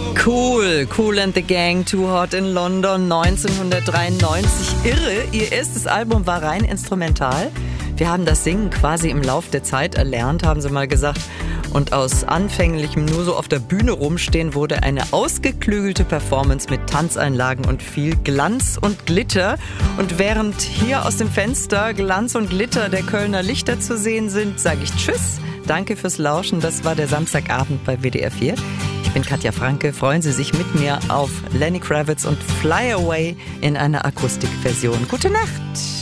Cool and the Gang, Too Hot in London, 1993. Irre, ihr erstes Album war rein instrumental. Wir haben das Singen quasi im Lauf der Zeit erlernt, haben sie mal gesagt. Und aus anfänglichem nur so auf der Bühne rumstehen wurde eine ausgeklügelte Performance mit Tanzeinlagen und viel Glanz und Glitter. Und während hier aus dem Fenster Glanz und Glitter der Kölner Lichter zu sehen sind, sage ich Tschüss. Danke fürs Lauschen, das war der Samstagabend bei WDR 4. Ich bin Katja Franke, freuen Sie sich mit mir auf Lenny Kravitz und Fly Away in einer Akustikversion. Gute Nacht!